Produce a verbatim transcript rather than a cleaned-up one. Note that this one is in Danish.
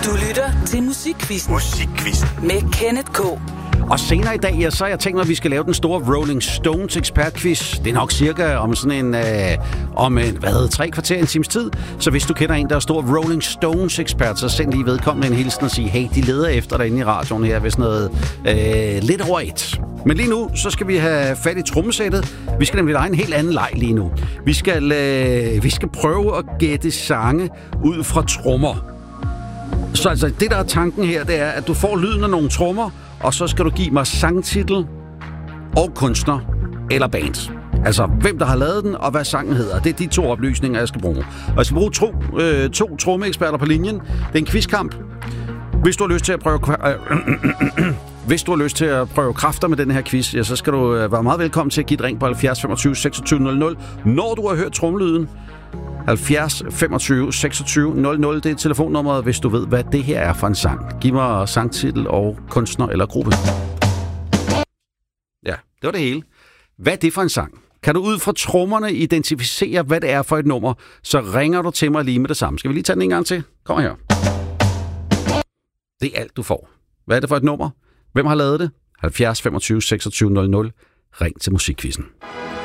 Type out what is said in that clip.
Du lytter til Musikquizzen. Musikquizzen. Med Kenneth K. Og senere i dag, ja, så har jeg tænkt mig, at vi skal lave den store Rolling Stones ekspertquiz. Det er nok cirka om sådan en, øh, om en, hvad hedder, tre kvarter, en times tid. Så hvis du kender en, der er stor Rolling Stones ekspert, så send lige vedkommende en hilsen og sige, hey, de leder efter dig inde i radioen her, hvis noget øh, lidt over et. Men lige nu, så skal vi have fat i trommesættet. Vi skal nemlig lege en helt anden leg lige nu. Vi skal, øh, vi skal prøve at gætte sange ud fra trommer. Så altså, det der er tanken her, det er, at du får lyden af nogle trommer, og så skal du give mig sangtitel og kunstner eller band. Altså, hvem der har lavet den, og hvad sangen hedder. Det er de to oplysninger, jeg skal bruge. Og jeg skal bruge to, øh, to trommeeksperter på linjen. Det er en quizkamp. Hvis du har lyst til at prøve... Øh, Hvis du har lyst til at prøve kræfter med den her quiz, ja, så skal du være meget velkommen til at give et ring på halvfjerds femogtyve seksogtyve nul nul, når du har hørt trommelyden. halvfjerds femogtyve seksogtyve nul nul, det er telefonnummeret, hvis du ved, hvad det her er for en sang. Giv mig sangtitel og kunstner eller gruppe. Ja, det var det hele. Hvad er det for en sang? Kan du ud fra trommerne identificere, hvad det er for et nummer, så ringer du til mig lige med det samme. Skal vi lige tage den en gang til? Kom her. Det er alt, du får. Hvad er det for et nummer? Hvem har lavet det? halvfjerds femogtyve seksogtyve nul nul. Ring til Musikquizzen.